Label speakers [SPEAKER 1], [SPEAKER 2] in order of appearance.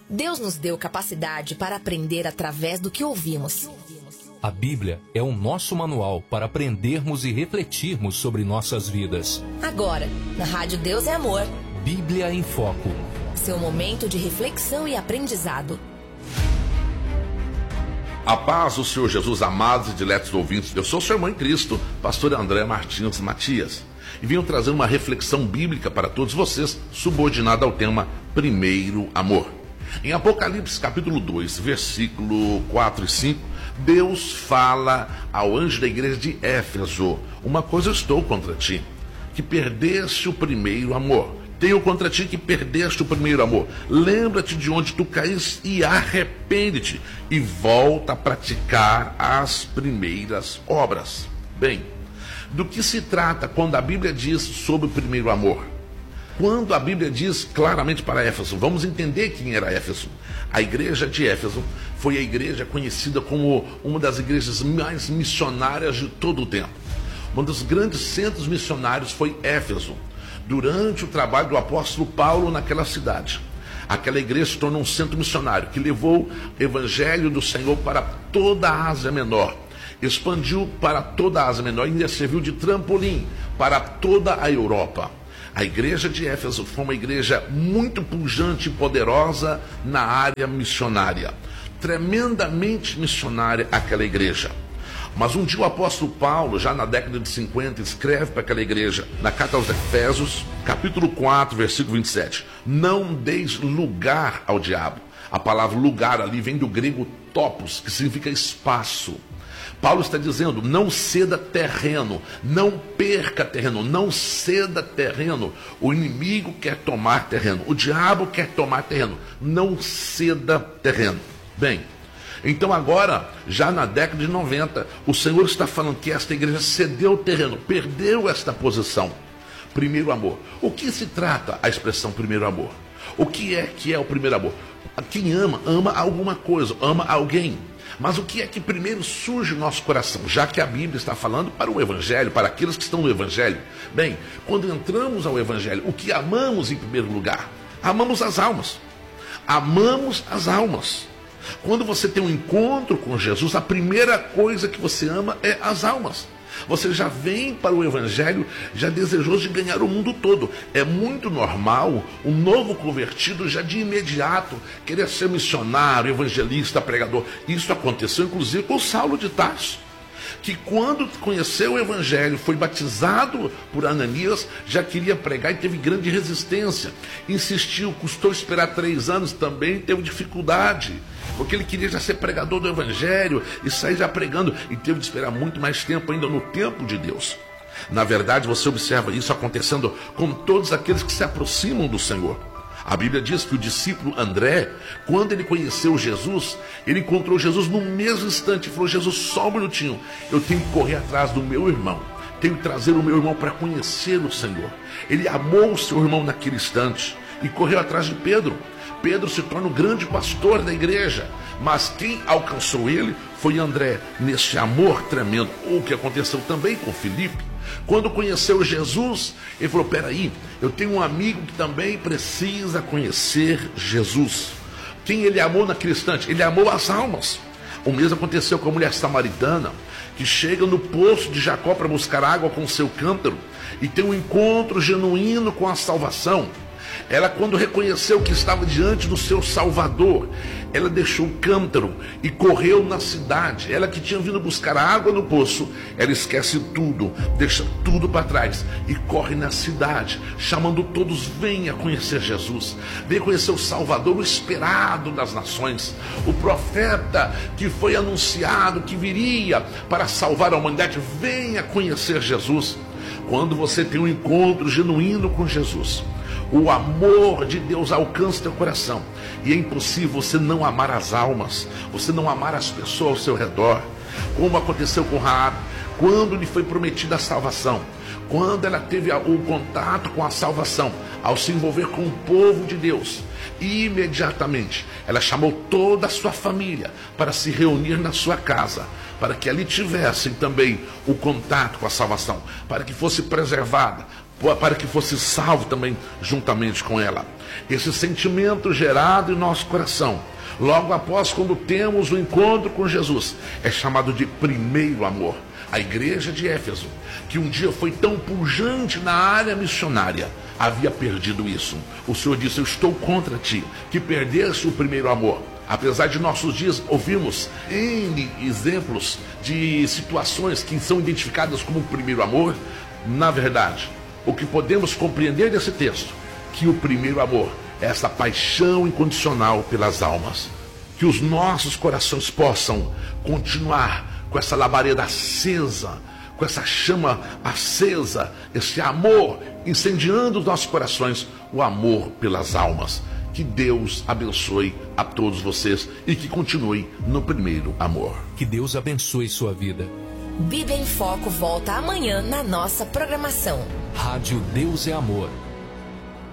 [SPEAKER 1] Deus nos deu capacidade para aprender através do que ouvimos.
[SPEAKER 2] A Bíblia é o nosso manual para aprendermos e refletirmos sobre nossas vidas.
[SPEAKER 1] Agora, na Rádio Deus é Amor.
[SPEAKER 2] Bíblia em Foco.
[SPEAKER 1] Seu momento de reflexão e aprendizado.
[SPEAKER 3] A paz do Senhor Jesus, amados e diletos ouvintes. Eu sou o seu irmão em Cristo, pastor André Martins Matias. E venho trazer uma reflexão bíblica para todos vocês, subordinada ao tema Primeiro Amor. Em Apocalipse capítulo 2, versículo 4 e 5, Deus fala ao anjo da igreja de Éfeso: uma coisa eu estou contra ti, que perdeste o primeiro amor. Tenho contra ti que perdeste o primeiro amor. Lembra-te de onde tu caíste e arrepende-te e volta a praticar as primeiras obras. Bem, do que se trata quando a Bíblia diz sobre o primeiro amor? Quando a Bíblia diz claramente para Éfeso, vamos entender quem era Éfeso. A igreja de Éfeso foi a igreja conhecida como uma das igrejas mais missionárias de todo o tempo. Um dos grandes centros missionários foi Éfeso, durante o trabalho do apóstolo Paulo naquela cidade. Aquela igreja se tornou um centro missionário que levou o evangelho do Senhor para toda a Ásia Menor. Expandiu para toda a Ásia Menor e ainda serviu de trampolim para toda a Europa. A igreja de Éfeso foi uma igreja muito pujante e poderosa na área missionária. Tremendamente missionária aquela igreja. Mas um dia o apóstolo Paulo, já na década de 50, escreve para aquela igreja, na carta aos Efésios, capítulo 4, versículo 27. Não deis lugar ao diabo. A palavra lugar ali vem do grego topos, que significa espaço. Paulo está dizendo: não ceda terreno, não perca terreno, não ceda terreno. O inimigo quer tomar terreno, o diabo quer tomar terreno, não ceda terreno. Bem, então agora, já na década de 90, o Senhor está falando que esta igreja cedeu terreno, perdeu esta posição. Primeiro amor. O que se trata a expressão primeiro amor? O que é o primeiro amor? Quem ama, ama alguma coisa, ama alguém. Mas o que é que primeiro surge no nosso coração? Já que a Bíblia está falando para o Evangelho, para aqueles que estão no Evangelho. Bem, quando entramos ao Evangelho, o que amamos em primeiro lugar? Amamos as almas. Amamos as almas. Quando você tem um encontro com Jesus, a primeira coisa que você ama é as almas. Você já vem para o Evangelho já desejoso de ganhar o mundo todo. É muito normal um novo convertido já de imediato querer ser missionário, evangelista, pregador. Isso aconteceu inclusive com Saulo de Tarso, que quando conheceu o Evangelho, foi batizado por Ananias, já queria pregar e teve grande resistência. Insistiu, custou esperar 3 anos, também teve dificuldade, porque ele queria já ser pregador do Evangelho e sair já pregando, e teve de esperar muito mais tempo ainda no tempo de Deus. Na verdade, você observa isso acontecendo com todos aqueles que se aproximam do Senhor. A Bíblia diz que o discípulo André, quando ele conheceu Jesus, ele encontrou Jesus no mesmo instante e falou: Jesus, só um minutinho, eu tenho que correr atrás do meu irmão, tenho que trazer o meu irmão para conhecer o Senhor. Ele amou o seu irmão naquele instante e correu atrás de Pedro. Pedro se torna o grande pastor da igreja, mas quem alcançou ele foi André, nesse amor tremendo. O que aconteceu também com Filipe. Quando conheceu Jesus, ele falou: peraí, eu tenho um amigo que também precisa conhecer Jesus. Quem ele amou naquele instante? Ele amou as almas. O mesmo aconteceu com a mulher samaritana, que chega no poço de Jacó para buscar água com o seu cântaro e tem um encontro genuíno com a salvação. Ela, quando reconheceu que estava diante do seu Salvador, ela deixou o cântaro e correu na cidade. Ela que tinha vindo buscar água no poço, ela esquece tudo, deixa tudo para trás e corre na cidade, chamando todos: venha conhecer Jesus, venha conhecer o Salvador, o esperado das nações, o profeta que foi anunciado que viria para salvar a humanidade. Venha conhecer Jesus. Quando você tem um encontro genuíno com Jesus, o amor de Deus alcança teu coração e é impossível você não amar as almas, você não amar as pessoas ao seu redor, como aconteceu com Raabe, quando lhe foi prometida a salvação, quando ela teve o contato com a salvação, ao se envolver com o povo de Deus, imediatamente ela chamou toda a sua família para se reunir na sua casa, para que ali tivessem também o contato com a salvação, para que fosse preservada para que fosse salvo também juntamente com ela. Esse sentimento gerado em nosso coração, logo após quando temos o encontro com Jesus, é chamado de primeiro amor. A igreja de Éfeso, que um dia foi tão pujante na área missionária, havia perdido isso. O Senhor disse: eu estou contra ti, que perdeste o primeiro amor. Apesar de nossos dias ouvirmos N exemplos de situações que são identificadas como o primeiro amor, na verdade, o que podemos compreender desse texto, que o primeiro amor é essa paixão incondicional pelas almas. Que os nossos corações possam continuar com essa labareda acesa, com essa chama acesa, esse amor incendiando os nossos corações, o amor pelas almas. Que Deus abençoe a todos vocês e que continue no primeiro amor.
[SPEAKER 2] Que Deus abençoe sua vida.
[SPEAKER 1] Bíblia em Foco volta amanhã na nossa programação.
[SPEAKER 2] Rádio Deus é Amor.